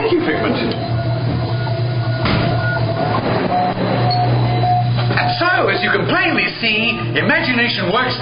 Thank you, Figment. And so, as you can plainly see, imagination works